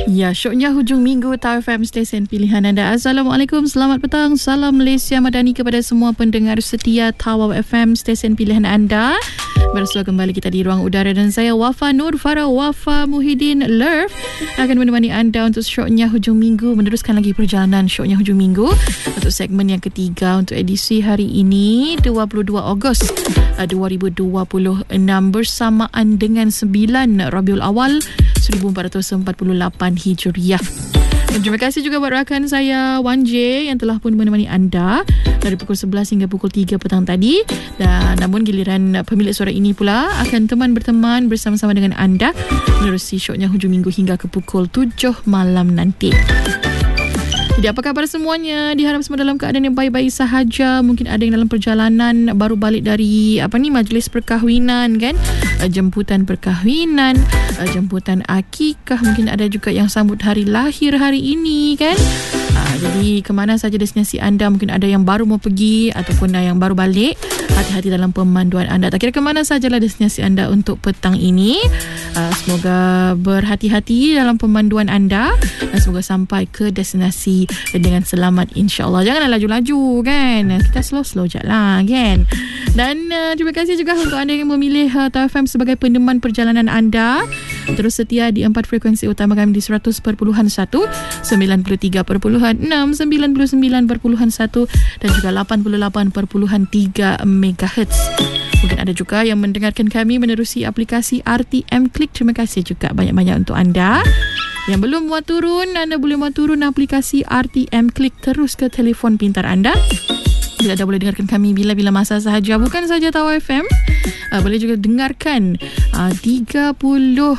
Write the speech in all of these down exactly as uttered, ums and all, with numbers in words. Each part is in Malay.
Ya, syoknya hujung minggu Tawau F M stesen pilihan anda. Assalamualaikum, selamat petang. Salam Malaysia Madani kepada semua pendengar setia Tawau F M stesen pilihan anda. Bersua kembali kita di ruang udara dan saya Wafa Nur Farah Wafa Muhyiddin Lerf akan menemani anda untuk syoknya hujung minggu, meneruskan lagi perjalanan syoknya hujung minggu untuk segmen yang ketiga untuk edisi hari ini dua puluh dua Ogos dua ribu dua puluh enam bersamaan dengan sembilan Rabiul Awal seribu empat ratus empat puluh lapan Hijriah. Dan terima kasih juga buat rakan saya Wan J yang telah pun menemani anda dari pukul sebelas hingga pukul tiga petang tadi. Dan namun giliran pemilik suara ini pula akan teman berteman bersama-sama dengan anda menerusi syoknya hujung minggu hingga ke pukul tujuh malam nanti. Jadi apa khabar semuanya? Diharap semua dalam keadaan yang baik-baik sahaja. Mungkin ada yang dalam perjalanan baru balik dari apa ni majlis perkahwinan kan? Jemputan perkahwinan, jemputan akikah. Mungkin ada juga yang sambut hari lahir hari ini kan? Jadi ke mana saja destinasi anda, mungkin ada yang baru mau pergi ataupun yang baru balik, hati-hati dalam pemanduan anda. Tak kira ke mana sajalah destinasi anda untuk petang ini. Uh, semoga berhati-hati dalam pemanduan anda dan semoga sampai ke destinasi dengan selamat insya-Allah. Janganlah laju-laju kan. Kita slow-slow je lah kan. Dan uh, terima kasih juga untuk anda yang memilih uh, Tawau F M sebagai pendeman perjalanan anda. Terus setia di empat frekuensi utama kami di seratus perpuluhan satu, sembilan puluh tiga perpuluhan enam, sembilan puluh sembilan perpuluhan satu dan juga lapan puluh lapan perpuluhan tiga megahertz. Mungkin ada juga yang mendengarkan kami menerusi aplikasi R T M Click. Terima kasih juga banyak-banyak untuk anda. Yang belum muat turun, anda boleh muat turun aplikasi R T M Click terus ke telefon pintar anda. Bila anda boleh dengarkan kami bila-bila masa sahaja. Bukan saja Tawau F M, uh, boleh juga dengarkan uh, tiga puluh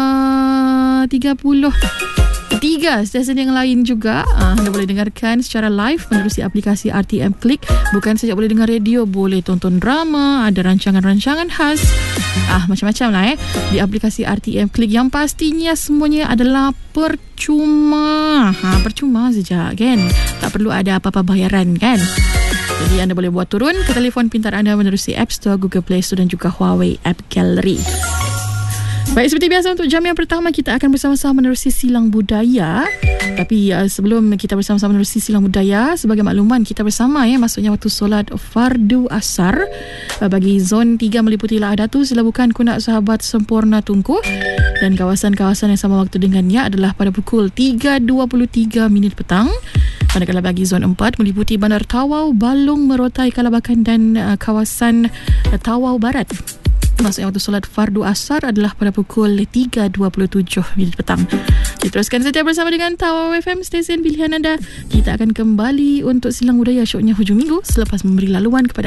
tiga stesen yang lain juga. uh, Anda boleh dengarkan secara live menerusi aplikasi R T M Click. Bukan saja boleh dengar radio, boleh tonton drama, ada rancangan-rancangan khas, ah macam-macam lah eh di aplikasi R T M Click, yang pastinya semuanya adalah percuma. ha, Percuma saja kan, tak perlu ada apa-apa bayaran kan. Jadi anda boleh buat turun ke telefon pintar anda menerusi App Store, Google Play Store dan juga Huawei App Gallery. Baik, seperti biasa untuk jam yang pertama kita akan bersama-sama menerusi silang budaya. Tapi uh, sebelum kita bersama-sama menerusi silang budaya, sebagai makluman kita bersama ya, maksudnya waktu solat fardu asar uh, bagi zon tiga meliputi Laah Datu, Selabukan, Kunak, Sahabat, Sempurna, Tungku dan kawasan-kawasan yang sama waktu dengannya adalah pada pukul tiga dua puluh tiga minit petang. Manakala bagi zon empat meliputi Bandar Tawau, Balong, Merotai, Kalabakan dan uh, kawasan uh, Tawau Barat. Maksudnya waktu solat fardu asar adalah pada pukul tiga dua puluh tujuh minit petang. Diteruskan saja bersama dengan Tawau F M stesen pilihan anda. Kita akan kembali untuk silang budaya syoknya hujung minggu selepas memberi laluan kepada